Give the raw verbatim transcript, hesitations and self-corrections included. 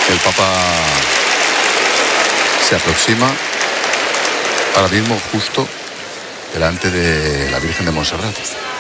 El Papa se aproxima ahora mismo justo delante de la Virgen de Montserrat.